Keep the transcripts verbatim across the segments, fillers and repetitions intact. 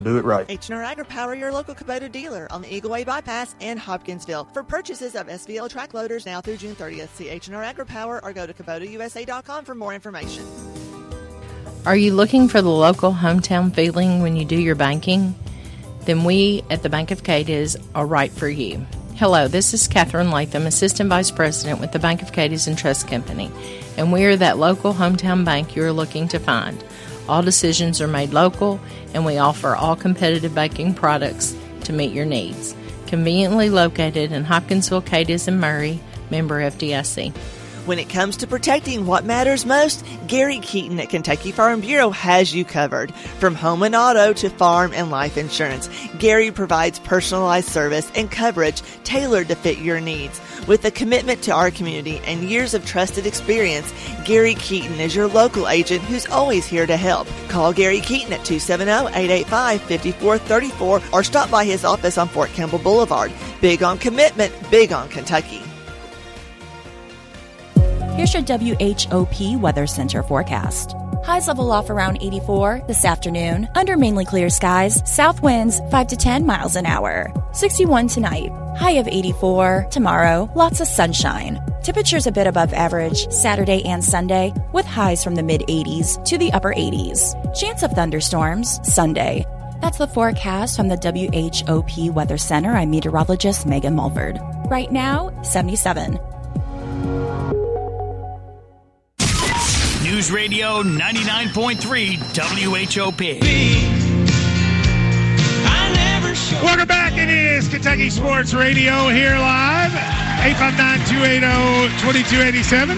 Do it right. H and R AgriPower, your local Kubota dealer on the Eagle Way Bypass in Hopkinsville. For purchases of S V L track loaders now through June thirtieth, see H and R AgriPower or go to Kubota U S A dot com for more information. Are you looking for the local hometown feeling when you do your banking? Then we at the Bank of Cadiz are right for you. Hello, this is Catherine Latham, Assistant Vice President with the Bank of Cadiz and Trust Company, and we are that local hometown bank you're looking to find. All decisions are made local, and we offer all competitive banking products to meet your needs. Conveniently located in Hopkinsville, Cadiz, and Murray, member F D I C. When it comes to protecting what matters most, Gary Keaton at Kentucky Farm Bureau has you covered. From home and auto to farm and life insurance, Gary provides personalized service and coverage tailored to fit your needs. With a commitment to our community and years of trusted experience, Gary Keaton is your local agent who's always here to help. Call Gary Keaton at two seven zero, eight eight five, five four three four or stop by his office on Fort Campbell Boulevard. Big on commitment, big on Kentucky. Here's your W H O P Weather Center forecast. Highs level off around eighty-four this afternoon. Under mainly clear skies, south winds five to ten miles an hour. sixty-one tonight. High of eighty-four. Tomorrow, lots of sunshine. Temperatures a bit above average Saturday and Sunday, with highs from the mid eighties to the upper eighties. Chance of thunderstorms Sunday. That's the forecast from the W H O P Weather Center. I'm meteorologist Megan Mulford. Right now, seventy-seven. News Radio ninety-nine point three W H O P. Welcome back. It is Kentucky Sports Radio here live. eight five nine, two eight zero, two two eight seven.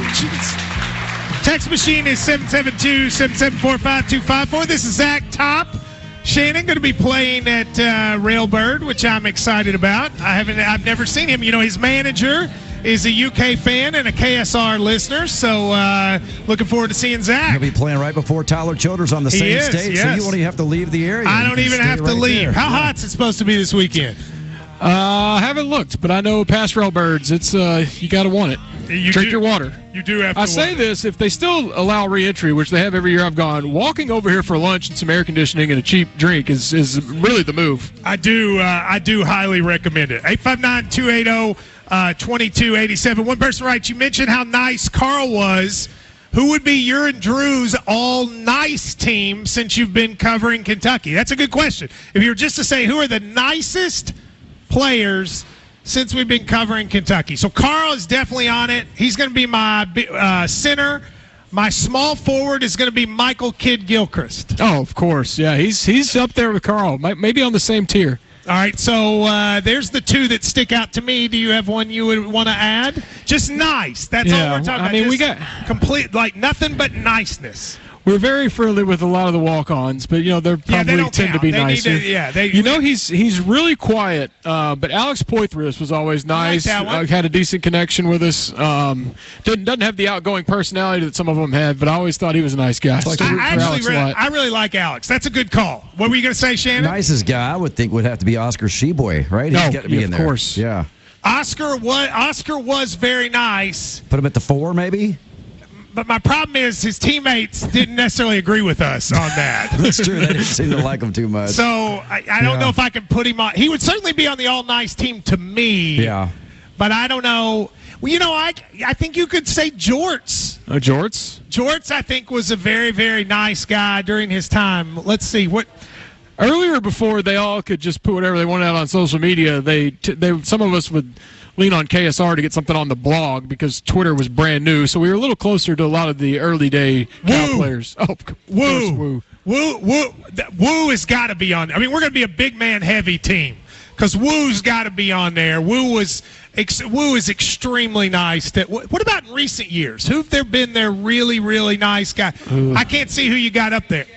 Text machine is seven seven two, seven seven four, five two five four. This is Zach Top. Shannon going to be playing at uh, Railbird, which I'm excited about. I haven't, I've never seen him. You know, his manager is a U K fan and a K S R listener, so uh, looking forward to seeing Zach. He'll be playing right before Tyler Childers on the He same is, stage, yes. so you won't even have to leave the area. I You don't can even stay have to right leave. there. How Yeah. hot's it supposed to be this weekend? Uh, I haven't looked, but I know past Railbirds, it's uh, you got to want it. You Drink do. your water. You do have to I say want this, if they still allow re-entry, which they have every year I've gone, walking over here for lunch and some air conditioning and a cheap drink is, is really the move. I do uh, I do highly recommend it. eight five nine, two eight zero, two two eight seven. One person writes, you mentioned how nice Carl was. Who would be your and Drew's all-nice team since you've been covering Kentucky? That's a good question. If you were just to say who are the nicest players since we've been covering Kentucky. So Carl is definitely on it. He's going to be my uh, center. My small forward is going to be Michael Kidd-Gilchrist. Oh, of course. Yeah, he's he's up there with Carl. Maybe on the same tier. All right, so uh, there's the two that stick out to me. Do you have one you would want to add? Just nice. That's Yeah, all we're talking I about. mean, we Just got- complete, like nothing but niceness. We're very friendly with a lot of the walk-ons, but you know they're Yeah, they probably don't tend count. to be They need nicer. to- yeah, they- you know he's he's really quiet, uh, but Alex Poitras was always nice. that one. Uh, had a decent connection with us. Um, doesn't doesn't have the outgoing personality that some of them had, but I always thought he was a nice guy. Like So I root for actually Alex a really, lot. I really like Alex. That's a good call. What were you going to say, Shannon? Nicest guy I would think would have to be Oscar Sheboy, right? No, He's got to be yeah, in of there. course. Yeah. Oscar was Oscar was very nice, Put him at the four, maybe? but my problem is his teammates didn't necessarily agree with us on that. That's true. They didn't seem to like him too much. So I, I don't Yeah. know if I can put him on. He would certainly be on the all-nice team to me. yeah. But I don't know. Well, you know, I, I think you could say Jorts. Uh, Jorts? Jorts, I think, was a very, very nice guy during his time. Let's see. what. Earlier, before they all could just put whatever they wanted out on social media, they t- they some of us would lean on K S R to get something on the blog because Twitter was brand new. So we were a little closer to a lot of the early day Cal Woo. players. Oh, of course, Woo. Woo. Woo, Woo, th- Woo has got to be on. I mean, we're going to be a big man heavy team because Woo's got to be on there. Woo was ex- Woo is extremely nice. That what, what about in recent years? Who've there been there really, really nice guy? Ooh. I can't see who you got up there.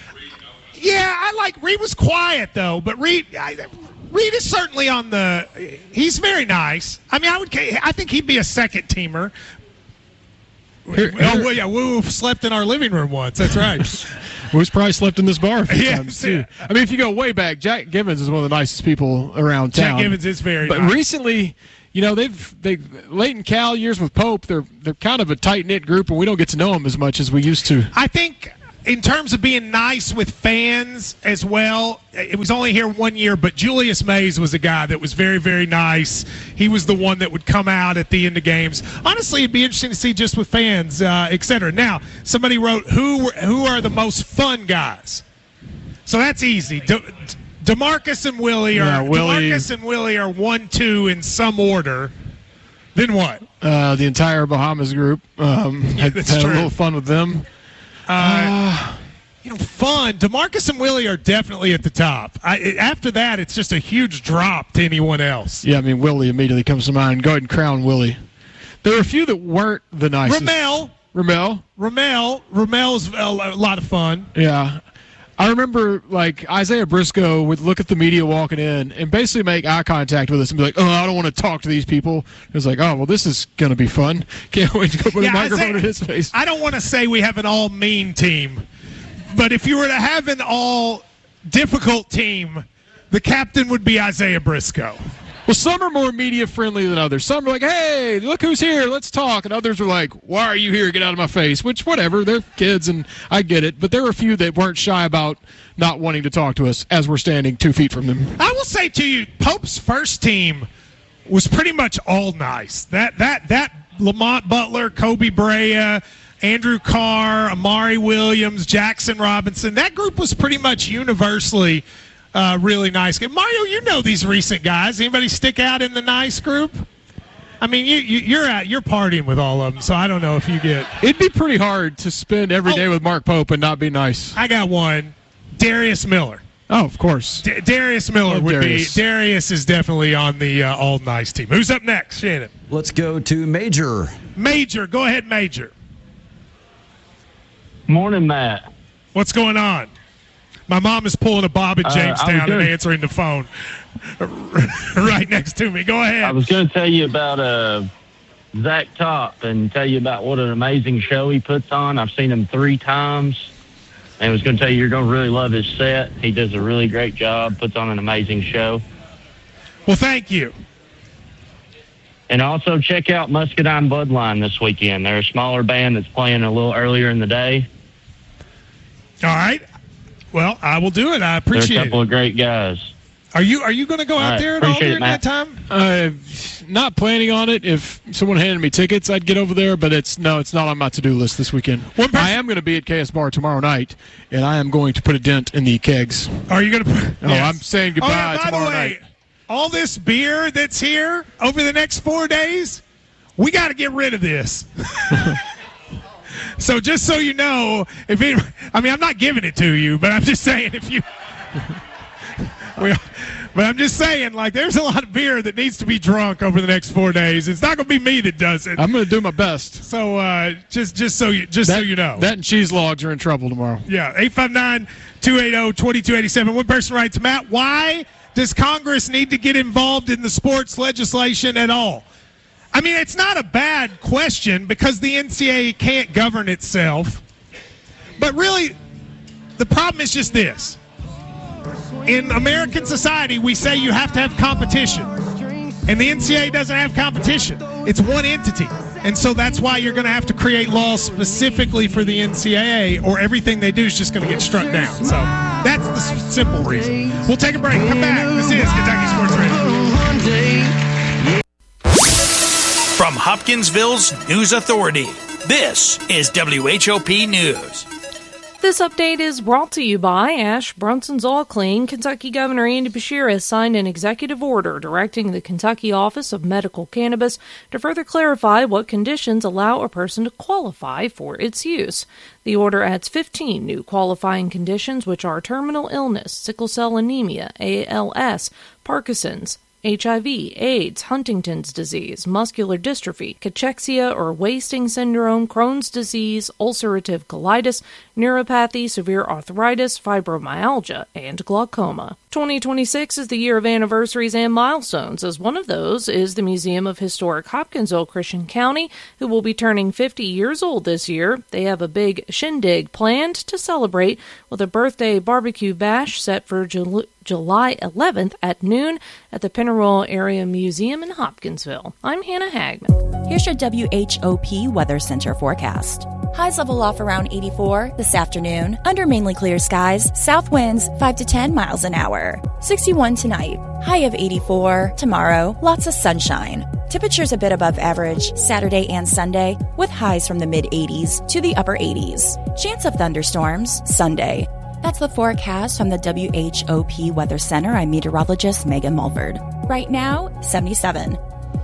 Yeah, I like Reed was quiet though, but Reed I, Reed is certainly on the. He's very nice. I mean, I would. I think he'd be a second teamer. Here- oh here- well, yeah, Woo slept in our living room once. That's right. Woo's probably slept in this bar a few Yes, times too. yeah. I mean, if you go way back, Jack Givens is one of the nicest people around town. Jack Givens is very But nice. recently, you know, they've they late in Cal years with Pope, they're they're kind of a tight knit group, and we don't get to know them as much as we used to. I think in terms of being nice with fans as well, it was only here one year, but Julius Mays was a guy that was very, very nice. He was the one that would come out at the end of games. Honestly, it'd be interesting to see just with fans, uh, et cetera. Now, somebody wrote, who who are the most fun guys? So that's easy. De- DeMarcus and Willie are yeah, Willie. DeMarcus and Willie are one, two in some order. Then what? Uh, the entire Bahamas group. Um, Yeah, had that's had a true. little fun with them. Uh, you know, fun. DeMarcus and Willie are definitely at the top. I, after that, it's just a huge drop to anyone else. Yeah, I mean, Willie immediately comes to mind. Go ahead and crown Willie. There were a few that weren't the nicest. Ramel. Ramel. Ramel. Ramel's a, a lot of fun. Yeah. I remember, like, Isaiah Briscoe would look at the media walking in and basically make eye contact with us and be like, oh, I don't want to talk to these people. It was like, oh, well, this is going to be fun. Can't wait to go put Yeah, a microphone Isaiah- in his face. I don't want to say we have an all-mean team, but if you were to have an all-difficult team, the captain would be Isaiah Briscoe. Well, some are more media friendly than others. Some are like, hey, look who's here, let's talk. And others are like, why are you here? Get out of my face. Which, whatever, they're kids and I get it. But there were a few that weren't shy about not wanting to talk to us as we're standing two feet from them. I will say to you, Pope's first team was pretty much all nice. That that that Lamont Butler, Kobe Brea, Andrew Carr, Amari Williams, Jackson Robinson, that group was pretty much universally uh, really nice. Mario, you know these recent guys. Anybody stick out in the nice group? I mean, you, you, you're out, you're partying with all of them, so I don't know if you get. It'd be pretty hard to spend every Oh. day with Mark Pope and not be nice. I got one. Darius Miller. Oh, of course. D- Darius Miller Love would Darius. be. Darius is definitely on the uh, all nice team. Who's up next, Shannon? Let's go to Major. Major. Go ahead, Major. Morning, Matt. What's going on? My mom is pulling a Bob in Uh, I Jamestown was and good. answering the phone right next to me. Go I ahead. was going to tell you about uh, Zach Top and tell you about what an amazing show he puts on. I've seen him three times. And I was going to tell you, you're going to really love his set. He does a really great job, puts on an amazing show. Well, thank you. And also check out Muscadine Bloodline this weekend. They're a smaller band that's playing a little earlier in the day. All right. Well, I will do it. I They're a appreciate couple it. of great guys. Are you Are you going to go All out right, there at all appreciate it, during that Matt. time? Uh, not planning on it. If someone handed me tickets, I'd get over there. But it's no, it's not on my to-do list this weekend. One person- I am going to be at K S Bar tomorrow night, and I am going to put a dent in the kegs. Are you going to? Oh, I'm saying goodbye oh, yeah, by tomorrow the way, night. all this beer that's here over the next four days, we got to get rid of this. So just so you know, if it, I mean, I'm not giving it to you, but I'm just saying if you. we, but I'm just saying, like, there's a lot of beer that needs to be drunk over the next four days. It's not going to be me that does it. I'm going to do my best. So uh, just just so you just That, so you know. that and cheese logs are in trouble tomorrow. Yeah, eight five nine, two eight zero, two two eight seven. One person writes, Matt, why does Congress need to get involved in the sports legislation at all? I mean, it's not a bad question because the N C double A can't govern itself. But really, the problem is just this. In American society, we say you have to have competition. And the N C double A doesn't have competition. It's one entity. And so that's why you're going to have to create laws specifically for the N C double A, or everything they do is just going to get struck down. So that's the s- simple reason. We'll take a break. Come back. This is Kentucky Sports Radio. From Hopkinsville's News Authority, this is W H O P News. This update is brought to you by Ash Brunson's All Clean. Kentucky Governor Andy Beshear has signed an executive order directing the Kentucky Office of Medical Cannabis to further clarify what conditions allow a person to qualify for its use. The order adds fifteen new qualifying conditions, which are terminal illness, sickle cell anemia, A L S, Parkinson's, H I V, AIDS, Huntington's disease, muscular dystrophy, cachexia or wasting syndrome, Crohn's disease, ulcerative colitis, neuropathy, severe arthritis, fibromyalgia, and glaucoma. twenty twenty-six is the year of anniversaries and milestones, as one of those is the Museum of Historic Hopkinsville Christian County, who will be turning fifty years old this year. They have a big shindig planned to celebrate with a birthday barbecue bash set for July July eleventh at noon at the Pennaroll Area Museum in Hopkinsville. I'm Hannah Hagman. Here's your W H O P Weather Center forecast. Highs level off around eighty-four this afternoon. Under mainly clear skies, south winds five to ten miles an hour. sixty-one tonight. High of eighty-four. Tomorrow, lots of sunshine. Temperatures a bit above average Saturday and Sunday, with highs from the mid-eighties to the upper eighties. Chance of thunderstorms Sunday. That's the forecast from the W H O P Weather Center. I'm meteorologist Megan Mulford. Right now, seventy-seven.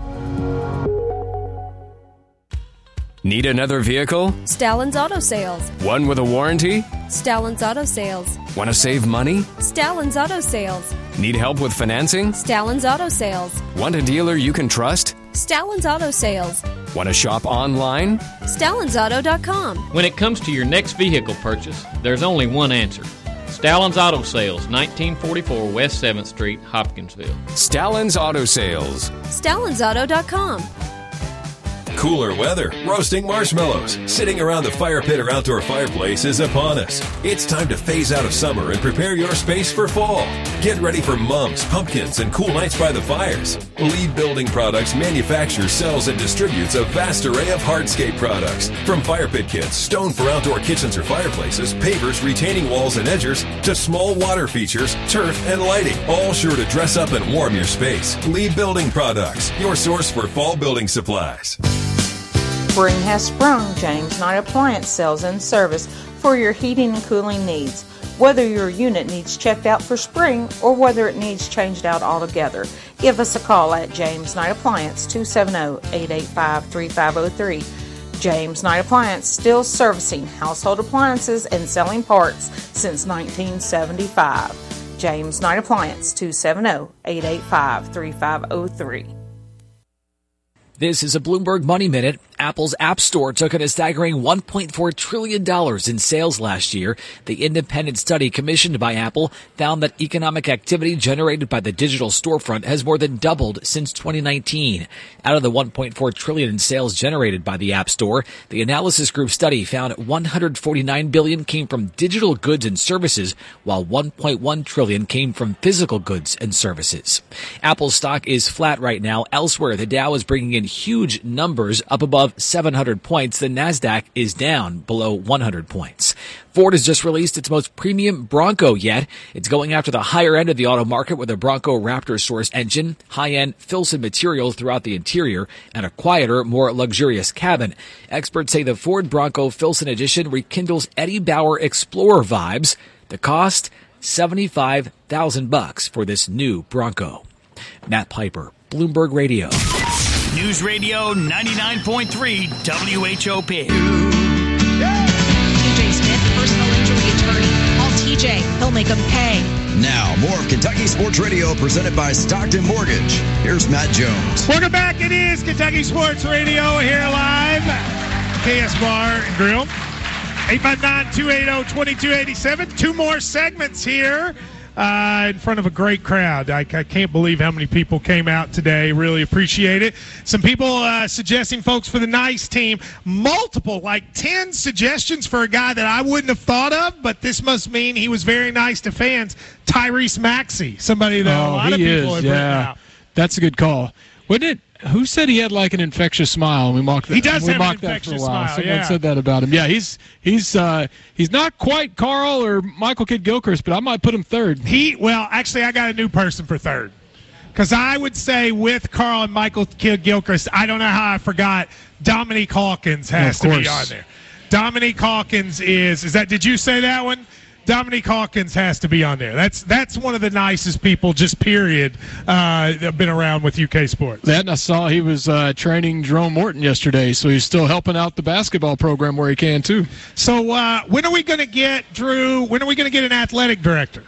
Need another vehicle? Stallings Auto Sales. One with a warranty? Stallings Auto Sales. Want to save money? Stallings Auto Sales. Need help with financing? Stallings Auto Sales. Want a dealer you can trust? Stallings Auto Sales. Want to shop online? Stallings Auto dot com. When it comes to your next vehicle purchase, there's only one answer. Stallings Auto Sales, nineteen forty-four West seventh Street, Hopkinsville. Stallings Auto Sales. Stallings Auto dot com. Cooler weather, roasting marshmallows, sitting around the fire pit or outdoor fireplace is upon us. It's time to phase out of summer and prepare your space for fall. Get ready for mums, pumpkins, and cool nights by the fires. Lead Building Products manufactures, sells, and distributes a vast array of hardscape products. From fire pit kits, stone for outdoor kitchens or fireplaces, pavers, retaining walls, and edgers, to small water features, turf, and lighting. All sure to dress up and warm your space. Lead Building Products, your source for fall building supplies. Spring has sprung. James Knight Appliance Sales and Service for your heating and cooling needs. Whether your unit needs checked out for spring or whether it needs changed out altogether, give us a call at James Knight Appliance, two seven zero, eight eight five, three five zero three. James Knight Appliance, still servicing household appliances and selling parts since nineteen seventy-five. James Knight Appliance, two seven zero, eight eight five, three five zero three. This is a Bloomberg Money Minute. Apple's App Store took in a staggering one point four trillion dollars in sales last year. The independent study commissioned by Apple found that economic activity generated by the digital storefront has more than doubled since twenty nineteen. Out of the one point four trillion dollars in sales generated by the App Store, the analysis group study found one hundred forty-nine billion dollars came from digital goods and services, while one point one trillion dollars came from physical goods and services. Apple's stock is flat right now. Elsewhere, the Dow is bringing in huge numbers, up above seven hundred points. The Nasdaq is down below one hundred points. Ford has just released its most premium Bronco yet. It's going after the higher end of the auto market with a Bronco Raptor source engine, high-end Filson materials throughout the interior, and a quieter, more luxurious cabin. Experts say the Ford Bronco Filson Edition rekindles Eddie Bauer Explorer vibes. The cost, seventy-five thousand bucks for this new Bronco. Matt Piper, Bloomberg Radio. News Radio ninety-nine point three W H O P. T J Smith, personal injury attorney. Call T J. He'll make them pay. Now, more of Kentucky Sports Radio presented by Stockton Mortgage. Here's Matt Jones. Welcome back. It is Kentucky Sports Radio here live. K S Bar and Grill. eight five nine, two eight zero, two two eight seven. Two more segments here. Uh, in front of a great crowd. I, I can't believe how many people came out today. Really appreciate it. Some people uh, suggesting folks for the Nice team. Multiple, like ten suggestions for a guy that I wouldn't have thought of, but this must mean he was very nice to fans. Tyrese Maxey, somebody that oh, a lot of he people is, have written yeah. out. That's a good call. Wouldn't it? Who said he had like an infectious smile? We mocked that. He does we have mocked an that for a infectious while. smile, Someone yeah. said that about him. Yeah, he's he's uh, he's not quite Carl or Michael Kidd-Gilchrist, but I might put him third. He well, actually, I got a new person for third. Because I would say with Carl and Michael Kidd-Gilchrist, I don't know how I forgot Dominique Hawkins has yeah, to be on there. Dominique Hawkins is is that? Did you say that one? Dominique Hawkins has to be on there. That's that's one of the nicest people, just period, uh, that have been around with U K sports. That, and I saw he was uh, training Jerome Morton yesterday, so he's still helping out the basketball program where he can, too. So uh, when are we going to get, Drew, when are we going to get an athletic director?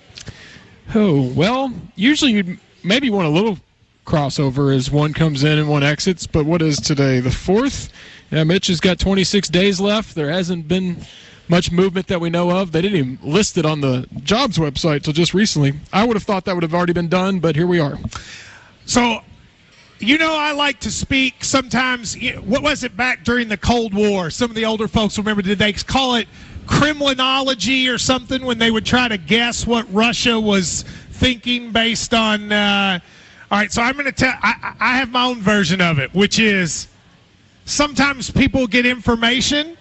Oh, well, usually you'd maybe want a little crossover as one comes in and one exits, but what is today, the fourth? Yeah, Mitch has got twenty-six days left. There hasn't been much movement that we know of. They didn't even list it on the jobs website until just recently. I would have thought that would have already been done, but here we are. So, you know, I like to speak sometimes. What was it back during the Cold War? Some of the older folks remember, did they call it Kremlinology or something when they would try to guess what Russia was thinking based on. Uh, all right, so I'm going to tell. I, I have my own version of it, which is sometimes people get information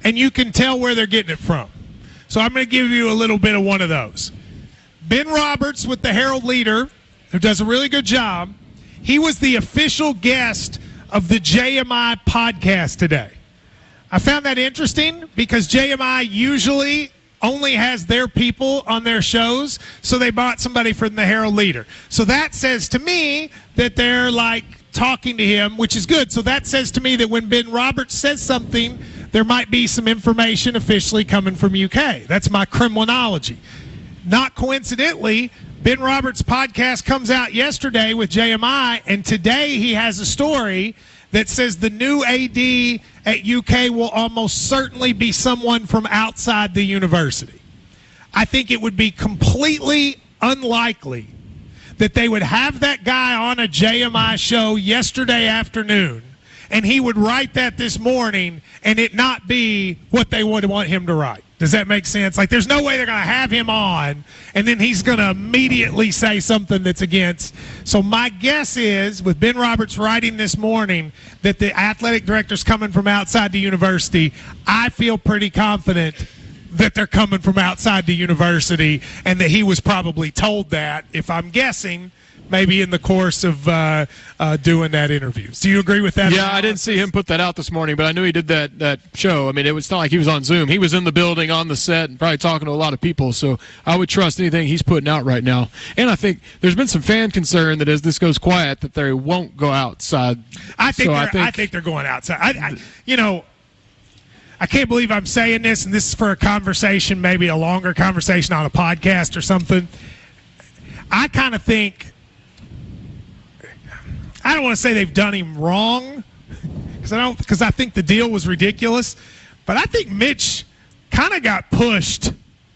and you can tell where they're getting it from. So I'm going to give you a little bit of one of those. Ben Roberts with the Herald Leader, who does a really good job, he was the official guest of the J M I podcast today. I found that interesting because J M I usually only has their people on their shows, so they bought somebody from the Herald Leader. So that says to me that they're like talking to him, which is good. So that says to me that when Ben Roberts says something, there might be some information officially coming from U K. That's my criminology. Not coincidentally, Ben Roberts' podcast comes out yesterday with J M I, and today he has a story that says the new A D at U K will almost certainly be someone from outside the university. I think it would be completely unlikely that they would have that guy on a J M I show yesterday afternoon, and he would write that this morning, and it not be what they would want him to write. Does that make sense? Like, there's no way they're going to have him on, and then he's going to immediately say something that's against. So my guess is, with Ben Roberts writing this morning, that the athletic director's coming from outside the university, I feel pretty confident that they're coming from outside the university, and that he was probably told that, if I'm guessing, maybe in the course of uh, uh, doing that interview. Do you agree with that? Yeah, analysis? I didn't see him put that out this morning, but I knew he did that that show. I mean, it was not like he was on Zoom. He was in the building, on the set, and probably talking to a lot of people, so I would trust anything he's putting out right now. And I think there's been some fan concern that as this goes quiet, that they won't go outside. I think, so they're, I, think I think they're going outside. I, I, you know, I can't believe I'm saying this, and this is for a conversation, maybe a longer conversation on a podcast or something. I kind of think, I don't want to say they've done him wrong, because I don't, because I think the deal was ridiculous, but I think Mitch kind of got pushed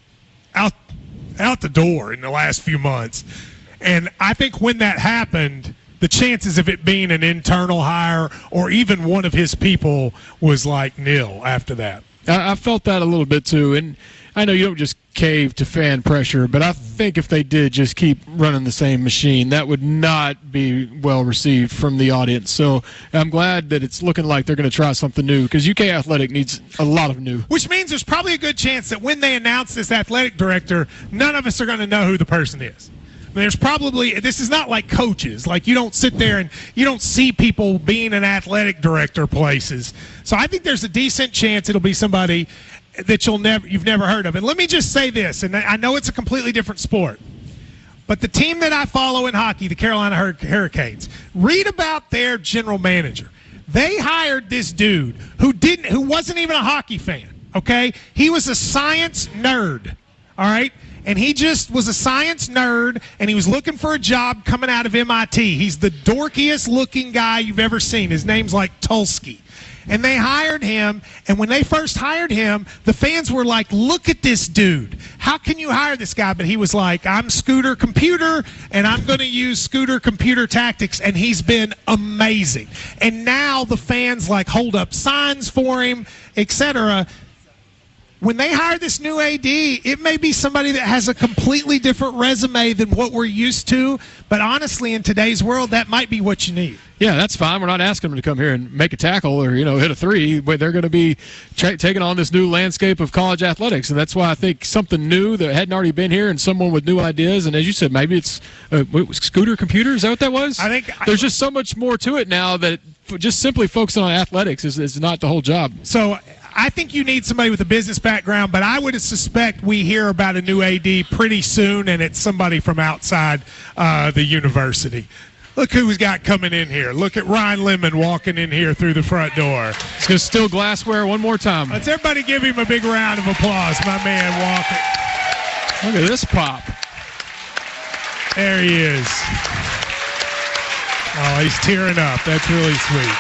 out out the door in the last few months, and I think when that happened, the chances of it being an internal hire or even one of his people was like nil after that. I, I felt that a little bit too, and I know you don't just cave to fan pressure, but I think if they did just keep running the same machine, that would not be well received from the audience. So I'm glad that it's looking like they're going to try something new, because U K Athletic needs a lot of new. Which means there's probably a good chance that when they announce this athletic director, none of us are going to know who the person is. There's probably, this is not like coaches. Like, you don't sit there and you don't see people being an athletic director places. So I think there's a decent chance it'll be somebody that you'll never, you've never heard of. And let me just say this, and I know it's a completely different sport, but the team that I follow in hockey, the Carolina Hur- Hurricanes, read about their general manager. They hired this dude who didn't, who wasn't even a hockey fan. Okay, he was a science nerd. All right. And he just was a science nerd, and he was looking for a job coming out of M I T. He's the dorkiest looking guy you've ever seen. His name's like Tulski. And they hired him, and when they first hired him, the fans were like, look at this dude. How can you hire this guy? But he was like, I'm Scooter Computer, and I'm going to use Scooter Computer tactics, and he's been amazing. And now the fans like hold up signs for him, et cetera. When they hire this new A D, it may be somebody that has a completely different resume than what we're used to, but honestly, in today's world, that might be what you need. Yeah, that's fine. We're not asking them to come here and make a tackle or, you know, hit a three, but they're going to be tra- taking on this new landscape of college athletics, and that's why I think something new that hadn't already been here and someone with new ideas, and as you said, maybe it's uh, Scooter Computer, is that what that was? I think there's I, just so much more to it now that just simply focusing on athletics is, is not the whole job. So I think you need somebody with a business background, but I would suspect we hear about a new A D pretty soon, and it's somebody from outside uh, the university. Look who we've got coming in here. Look at Ryan Lemon walking in here through the front door. He's going to steal glassware one more time. Let's everybody give him a big round of applause, my man walking. Look at this pop. There he is. Oh, he's tearing up. That's really sweet.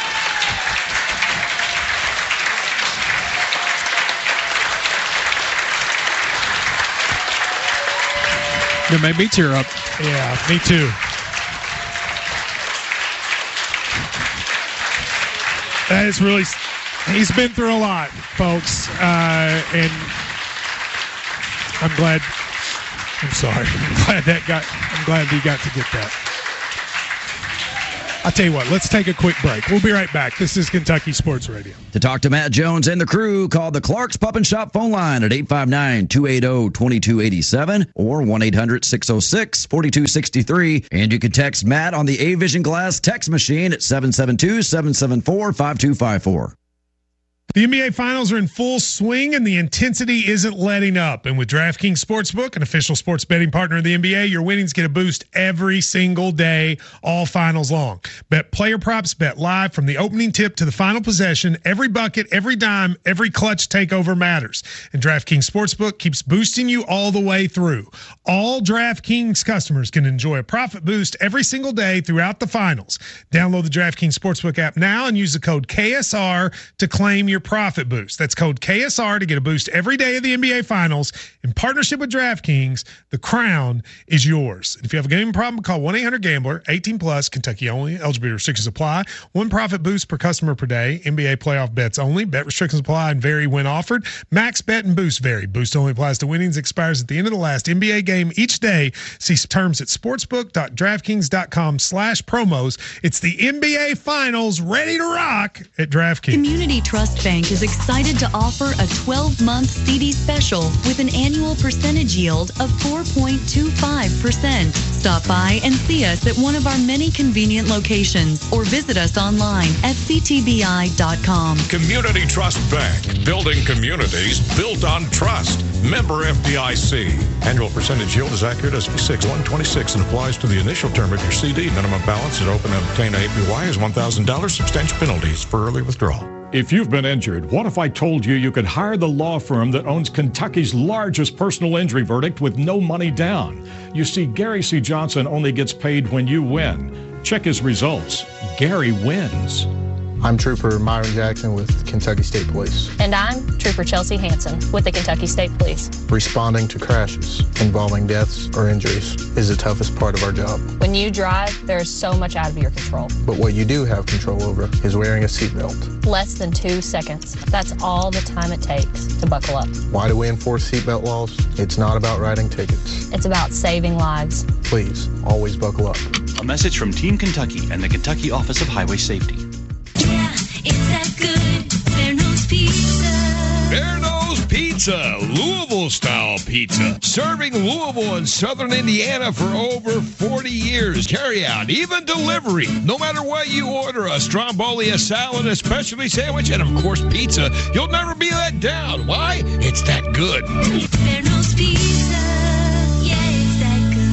It made me tear up. Yeah, me too. That is really, he's been through a lot, folks, uh, and I'm glad, I'm sorry, I'm glad that got, I'm glad he got to get that. I'll tell you what, let's take a quick break. We'll be right back. This is Kentucky Sports Radio. To talk to Matt Jones and the crew, call the Clark's Pup and Shop phone line at eight five nine, two eight zero, two two eight seven or one eight hundred, six zero six, four two six three. And you can text Matt on the A-Vision Glass text machine at seven seven two, seven seven four, five two five four. The N B A Finals are in full swing, and the intensity isn't letting up. And with DraftKings Sportsbook, an official sports betting partner of the N B A, your winnings get a boost every single day, all finals long. Bet player props, bet live from the opening tip to the final possession. Every bucket, every dime, every clutch takeover matters. And DraftKings Sportsbook keeps boosting you all the way through. All DraftKings customers can enjoy a profit boost every single day throughout the finals. Download the DraftKings Sportsbook app now and use the code K S R to claim your profit boost. That's code K S R to get a boost every day of the N B A Finals. In partnership with DraftKings, the crown is yours. If you have a gambling problem, call one eight hundred gambler, eighteen plus, Kentucky only. Eligibility restrictions apply. One profit boost per customer per day. N B A playoff bets only. Bet restrictions apply and vary when offered. Max bet and boost vary. Boost only applies to winnings. Expires at the end of the last N B A game each day. See terms at sportsbook.draftkings.com slash promos. It's the N B A Finals ready to rock at DraftKings. Community Trust Bank is excited to offer a twelve-month C D special with an annual percentage yield of four point two five percent. Stop by and see us at one of our many convenient locations or visit us online at c t b i dot com. Community Trust Bank, building communities built on trust. Member F D I C. Annual percentage yield is accurate as B six one twenty-six and applies to the initial term of your C D. Minimum balance at open and obtain A P Y is one thousand dollars. Substantial penalties for early withdrawal. If you've been injured, what if I told you you could hire the law firm that owns Kentucky's largest personal injury verdict with no money down? You see, Gary C. Johnson only gets paid when you win. Check his results. Gary wins. I'm Trooper Myron Jackson with Kentucky State Police. And I'm Trooper Chelsea Hansen with the Kentucky State Police. Responding to crashes involving deaths or injuries is the toughest part of our job. When you drive, there's so much out of your control. But what you do have control over is wearing a seatbelt. Less than two seconds. That's all the time it takes to buckle up. Why do we enforce seatbelt laws? It's not about writing tickets. It's about saving lives. Please, always buckle up. A message from Team Kentucky and the Kentucky Office of Highway Safety. Yeah, it's that good. Fair Nose Pizza. Fair Nose Pizza, Louisville-style pizza. Serving Louisville and Southern Indiana for over forty years. Carry out, even delivery. No matter what you order, a stromboli, a salad, a specialty sandwich, and of course pizza, you'll never be let down. Why? It's that good. Fair Nose Pizza. Yeah, it's that good.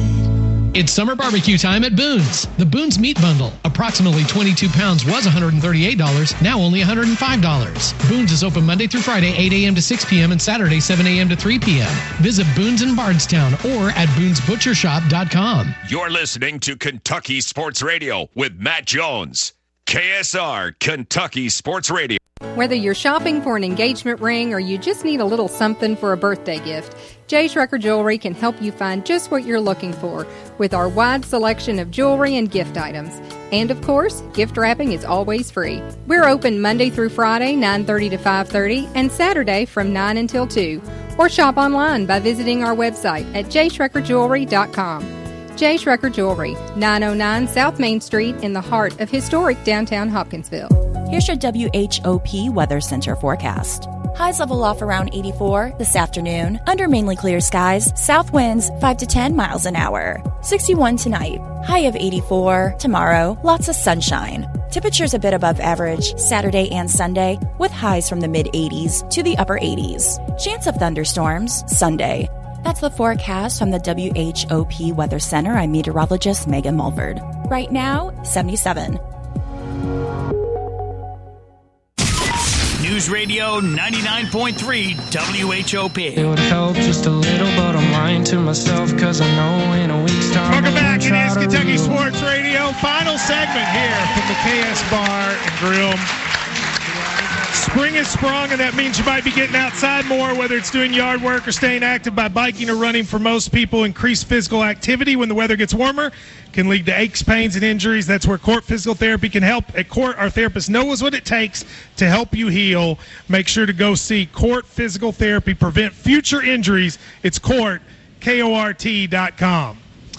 It's summer barbecue time at Boone's. The Boone's Meat Bundle, approximately twenty-two pounds, was one hundred thirty-eight dollars, now only one hundred five dollars. Boone's is open Monday through Friday, eight a.m. to six p.m. and Saturday, seven a.m. to three p.m. Visit Boone's in Bardstown or at boons butcher shop dot com. You're listening to Kentucky Sports Radio with Matt Jones. K S R, Kentucky Sports Radio. Whether you're shopping for an engagement ring or you just need a little something for a birthday gift, J. Schrecker Jewelry can help you find just what you're looking for with our wide selection of jewelry and gift items. And of course, gift wrapping is always free. We're open Monday through Friday, nine thirty to five thirty, and Saturday from nine until two. Or shop online by visiting our website at j schrecker jewelry dot com. J. Schrecker Jewelry, nine oh nine South Main Street in the heart of historic downtown Hopkinsville. Here's your W H O P Weather Center forecast. Highs level off around eighty-four this afternoon. Under mainly clear skies, south winds five to ten miles an hour. sixty-one tonight. High of eighty-four. Tomorrow, lots of sunshine. Temperatures a bit above average Saturday and Sunday, with highs from the mid-eighties to the upper eighties. Chance of thunderstorms Sunday. That's the forecast from the W H O P Weather Center. I'm meteorologist Megan Mulford. Right now, seventy-seven. News Radio ninety-nine point three W H O P. It would help just a little, but I'm lying to myself because I know in a week's time. Welcome back. It is Kentucky Sports Radio. Final segment here from the K S Bar and Grill. Spring has sprung, and that means you might be getting outside more, whether it's doing yard work or staying active by biking or running. For most people, increased physical activity when the weather gets warmer can lead to aches, pains, and injuries. That's where Court Physical Therapy can help. At Court, our therapist knows what it takes to help you heal. Make sure to go see Court Physical Therapy. Prevent future injuries. It's Court, K O R T dot com.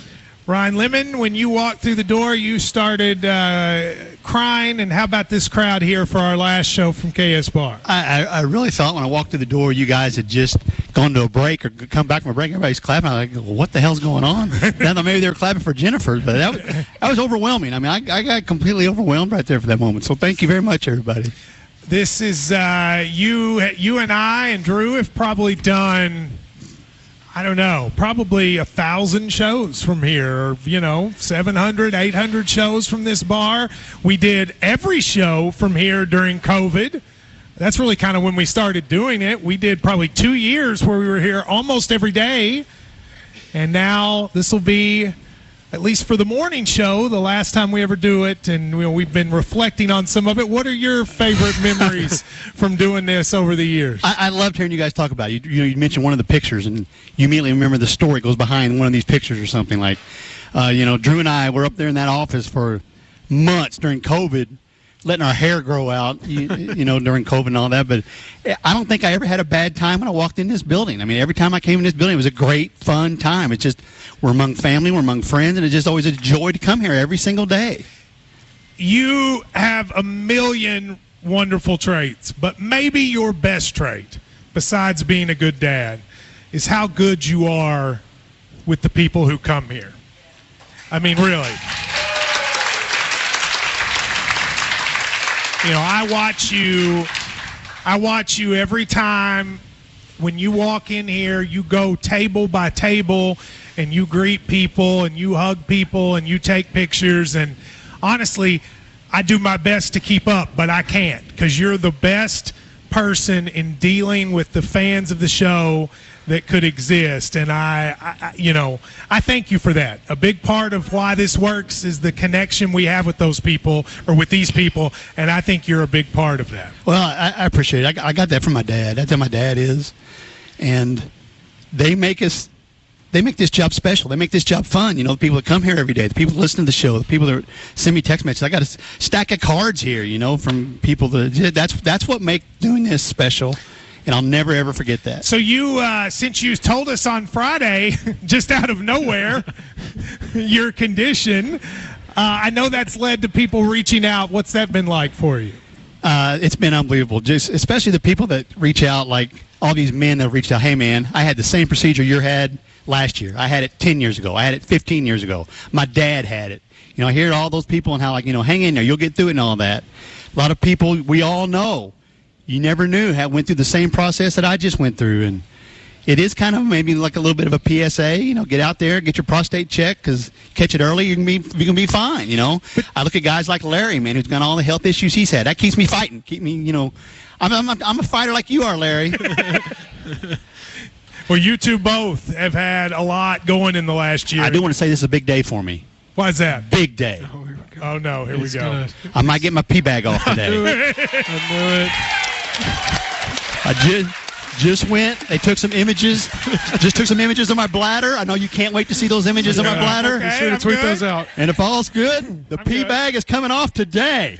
Ryan Lemon, when you walked through the door, you started uh, crying. And how about this crowd here for our last show from K S Bar? I, I, I really thought when I walked through the door, you guys had just gone to a break or come back from a break. Everybody's clapping. I was like, what the hell's going on? Then I thought maybe they were clapping for Jennifer, but that was, that was overwhelming. I mean, I, I got completely overwhelmed right there for that moment. So thank you very much, everybody. This is uh, you, you and I and Drew have probably done, I don't know, probably a thousand shows from here, or, you know, seven hundred, eight hundred shows from this bar. We did every show from here during COVID. That's really kind of when we started doing it. We did probably two years where we were here almost every day. And now this will be, at least for the morning show, the last time we ever do it. And you know, we've been reflecting on some of it. What are your favorite memories from doing this over the years? I, I loved hearing you guys talk about it. You, you know, you mentioned one of the pictures, and you immediately remember the story goes behind one of these pictures or something. Like, uh, you know, Drew and I were up there in that office for months during COVID, letting our hair grow out, you, you know, during COVID and all that. But I don't think I ever had a bad time when I walked in this building. I mean, every time I came in this building, it was a great, fun time. It's just, we're among family, we're among friends, and it's just always a joy to come here every single day. You have a million wonderful traits, but maybe your best trait, besides being a good dad, is how good you are with the people who come here. I mean, really. You know, I watch you, I watch you every time when you walk in here, you go table by table and you greet people and you hug people and you take pictures. And honestly, I do my best to keep up, but I can't, because you're the best person in dealing with the fans of the show that could exist. And I, I, you know, I thank you for that. A big part of why this works is the connection we have with those people, or with these people, and I think you're a big part of that. Well, I, I appreciate it. I, I got that from my dad. That's how my dad is. And they make us, they make this job special. They make this job fun. You know, the people that come here every day, the people that listen to the show, the people that send me text messages. I got a stack of cards here, you know, from people that, that's, that's what makes doing this special. And I'll never, ever forget that. So you, uh, since you told us on Friday, just out of nowhere, your condition, uh, I know that's led to people reaching out. What's that been like for you? Uh, it's been unbelievable, just especially the people that reach out, like all these men that reached out. Hey, man, I had the same procedure you had last year. I had it ten years ago. I had it fifteen years ago. My dad had it. You know, I hear all those people and how, like, you know, hang in there, you'll get through it and all that. A lot of people we all know. You never knew how went through the same process that I just went through, and it is kind of maybe like a little bit of a P S A. You know, get out there, get your prostate checked, because catch it early, you can be you can be fine. You know, I look at guys like Larry, man, who's got all the health issues he's had. That keeps me fighting. Keep me, you know, I'm I'm a, I'm a fighter like you are, Larry. Well, you two both have had a lot going in the last year. I do want to say this is a big day for me. Why is that? Big day. Oh, oh no, here it's we go. Gonna... I might get my pee bag off today. I knew it. I knew it. I just just went. They took some images. Just took some images of my bladder. I know you can't wait to see those images yeah. of my bladder. Okay, Be sure to tweet good. those out. And if all's good, the I'm pee good. bag is coming off today.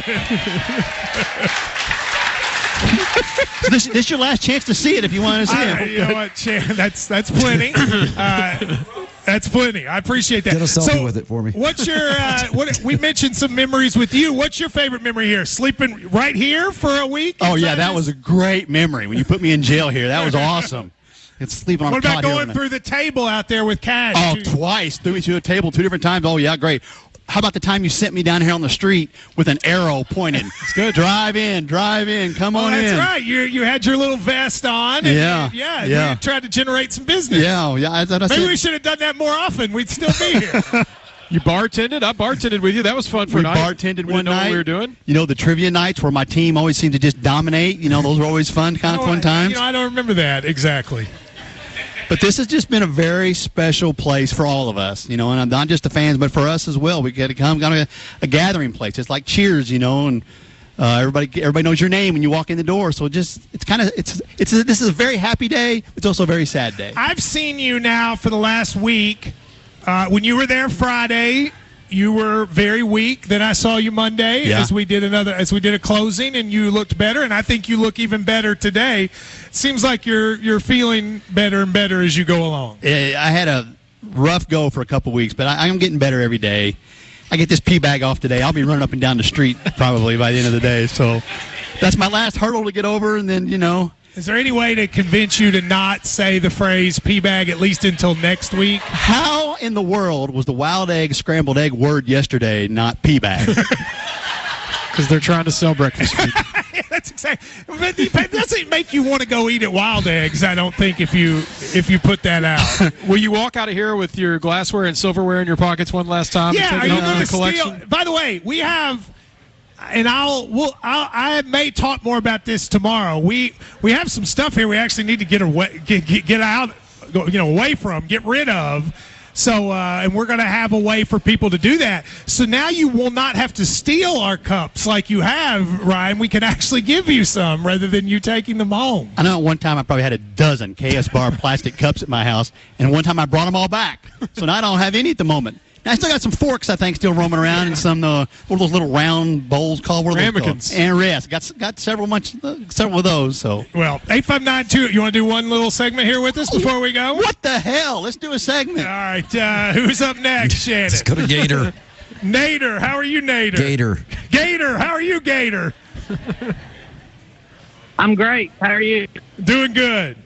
this, this is your last chance to see it if you want to see I, it. You know what, Chan, that's that's plenty. Uh, that's plenty. I appreciate that. Get a selfie so, with it for me. What's your? Uh, what we mentioned some memories with you. What's your favorite memory here? Sleeping right here for a week? Oh yeah, that was a great memory when you put me in jail here. That was awesome. It's sleeping on what a about cot going here through the table out there with Cash? Oh, twice. Threw me to the table two different times. Oh, yeah, great. How about the time you sent me down here on the street with an arrow pointing? It's good. Drive in, drive in, come oh, on that's in. That's right. You you had your little vest on. And yeah, you, yeah, yeah. You tried to generate some business. Yeah, yeah. I, I Maybe said, we should have done that more often. We'd still be here. You bartended? I bartended with you. That was fun for we a night. bartended we one didn't know night. What we were doing. You know, the trivia nights where my team always seemed to just dominate. You know, those were always fun, kind of oh, fun times. You know, I don't remember that exactly. But this has just been a very special place for all of us, you know, and not just the fans, but for us as well. We get to come, kind of a, a gathering place. It's like Cheers, you know, and uh, everybody everybody knows your name when you walk in the door. So just it's kind of it's it's a, this is a very happy day. It's also a very sad day. I've seen you now for the last week. Uh, when you were there Friday, you were very weak. Then I saw you Monday yeah. as we did another as we did a closing, and you looked better. And I think you look even better today. It seems like you're you're feeling better and better as you go along. I had a rough go for a couple weeks, but I, I'm getting better every day. I get this pee bag off today. I'll be running up and down the street probably by the end of the day. So that's my last hurdle to get over, and then, you know. Is there any way to convince you to not say the phrase pee bag at least until next week? How in the world was the wild egg scrambled egg word yesterday not pee bag? Because they're trying to sell breakfast food. That's exactly. But it doesn't make you want to go eat at Wild Eggs, I don't think, if you if you put that out. Will you walk out of here with your glassware and silverware in your pockets one last time? Yeah, are you going to collection? steal? By the way, we have, and I'll, we'll, I'll I may talk more about this tomorrow. We we have some stuff here we actually need to get away, get get, get out, you know, away from, get rid of. So, uh, and we're going to have a way for people to do that. So now you will not have to steal our cups like you have, Ryan. We can actually give you some rather than you taking them home. I know at one time I probably had a dozen K S Bar plastic cups at my house, and one time I brought them all back. So now I don't have any at the moment. Now I still got some forks, I think, still roaming around, and some uh, what are those little round bowls called? What are those ramekins. called? And yes, got got several much uh, several of those. So well, eight five nine two. You want to do one little segment here with us before we go? What the hell? Let's do a segment. All right. Uh, who's up next, Shannon? Let's go to Gator. Nader, how are you, Nader? Gator. Gator, how are you, Gator? I'm great. How are you? Doing good.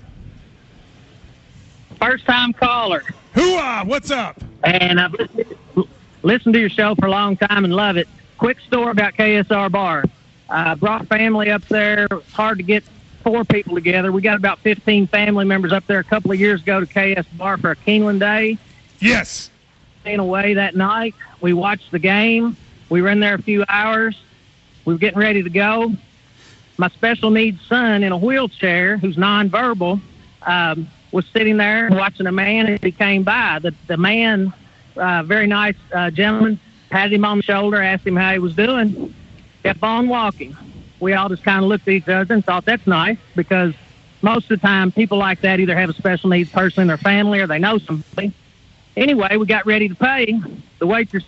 First time caller. Hoo-ah, what's up? And I've listened, listened to your show for a long time and love it. Quick story about K S R Bar. I uh, brought family up there. It's hard to get four people together. We got about fifteen family members up there a couple of years ago to K S Bar for a Keeneland Day. Yes. Staying away that night. We watched the game. We were in there a few hours. We were getting ready to go. My special needs son in a wheelchair, who's nonverbal, um, was sitting there watching a man as he came by. The the man, uh, very nice uh, gentleman, patted him on the shoulder, asked him how he was doing, kept on walking. We all just kind of looked at each other and thought that's nice, because most of the time people like that either have a special needs person in their family or they know somebody. Anyway, we got ready to pay. The waitress,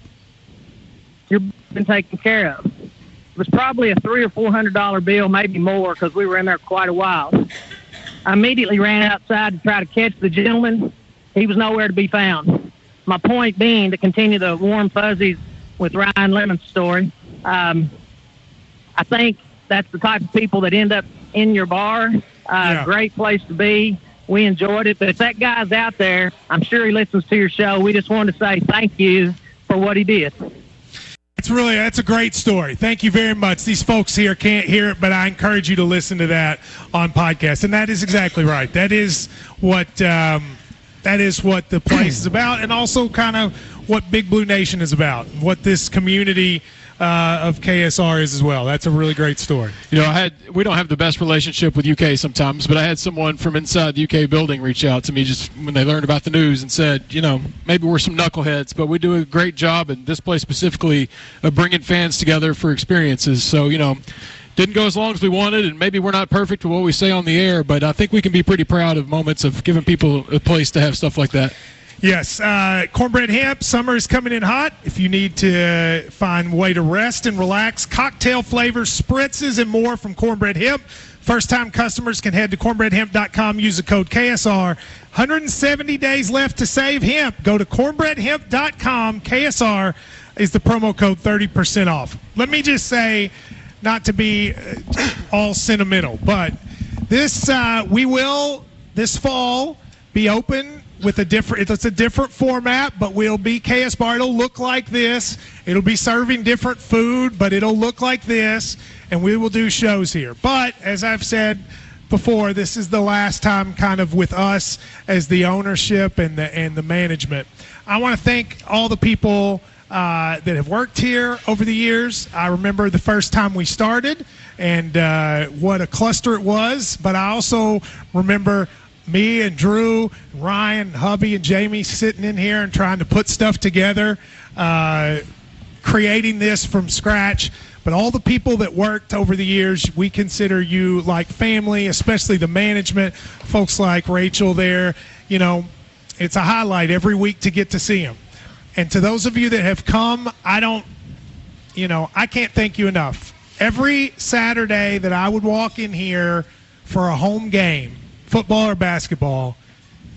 you've been taken care of. It was probably a three or four hundred dollar bill, maybe more, because we were in there quite a while. I immediately ran outside to try to catch the gentleman. He was nowhere to be found. My point being, to continue the warm fuzzies with Ryan Lemon's story, um, I think that's the type of people that end up in your bar. Uh, yeah. Great place to be. We enjoyed it. But if that guy's out there, I'm sure he listens to your show. We just wanted to say thank you for what he did. That's really, that's a great story. Thank you very much. These folks here can't hear it, but I encourage you to listen to that on podcast. And that is exactly right. That is what um, that is what the place is about, and also kind of what Big Blue Nation is about, what this community uh, of K S R is as well. That's a really great story. You know, I had we don't have the best relationship with U K sometimes, but I had someone from inside the U K building reach out to me just when they learned about the news and said, you know, maybe we're some knuckleheads, but we do a great job in this place specifically of bringing fans together for experiences. So, you know, didn't go as long as we wanted, and maybe we're not perfect with what we say on the air, but I think we can be pretty proud of moments of giving people a place to have stuff like that. Yes, uh, Cornbread Hemp, summer is coming in hot. If you need to find a way to rest and relax, cocktail flavors, spritzes, and more from Cornbread Hemp. First-time customers can head to cornbread hemp dot com, use the code K S R. one hundred seventy days left to save hemp. Go to cornbread hemp dot com. K S R is the promo code, thirty percent off. Let me just say, not to be all sentimental, but this uh, we will, this fall, be open with a different, it's a different format, but we'll be K S Bar. It'll look like this. It'll be serving different food, but it'll look like this, and we will do shows here. But as I've said before, this is the last time kind of with us as the ownership and the and the management. I want to thank all the people uh, that have worked here over the years. I remember the first time we started and uh, what a cluster it was, but I also remember me and Drew, and Ryan, and Hubby, and Jamie sitting in here and trying to put stuff together, uh, creating this from scratch. But all the people that worked over the years, we consider you like family, especially the management, folks like Rachel there. You know, it's a highlight every week to get to see them. And to those of you that have come, I don't, you know, I can't thank you enough. Every Saturday that I would walk in here for a home game, football or basketball,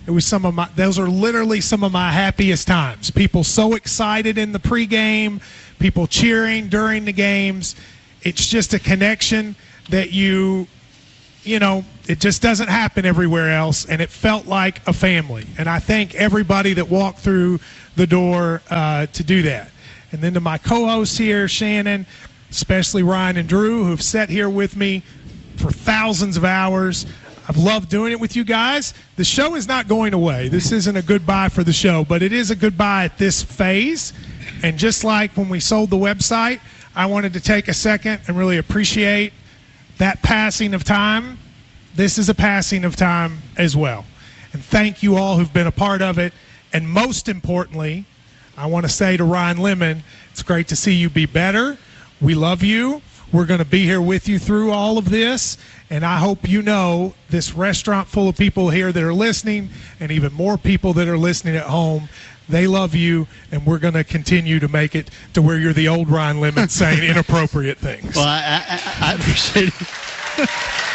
It was some of my, those are literally some of my happiest times. People so excited in the pregame, people cheering during the games. It's just a connection that you, you know, it just doesn't happen everywhere else, and it felt like a family. And I thank everybody that walked through the door uh, to do that. And then to my co-hosts here, Shannon, especially Ryan and Drew, who've sat here with me for thousands of hours. I've loved doing it with you guys. The show is not going away. This isn't a goodbye for the show, but it is a goodbye at this phase. And just like when we sold the website, I wanted to take a second and really appreciate that passing of time. This is a passing of time as well. And thank you all who've been a part of it. And most importantly, I want to say to Ryan Lemon, it's great to see you be better. We love you. We're going to be here with you through all of this, and I hope you know this restaurant full of people here that are listening, and even more people that are listening at home, they love you, and we're going to continue to make it to where you're the old Ryan Lemon saying inappropriate things. Well, I, I, I appreciate it.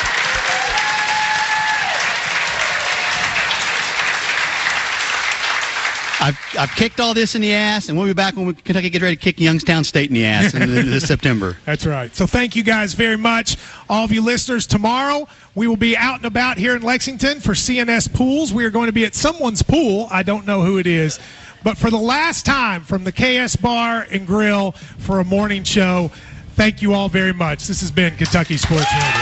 I've, I've kicked all this in the ass, and we'll be back when we, Kentucky gets ready to kick Youngstown State in the ass in this September. That's right. So thank you guys very much. All of you listeners, tomorrow we will be out and about here in Lexington for C N S Pools. We are going to be at someone's pool. I don't know who it is. But for the last time from the K S Bar and Grill for a morning show, thank you all very much. This has been Kentucky Sports Radio.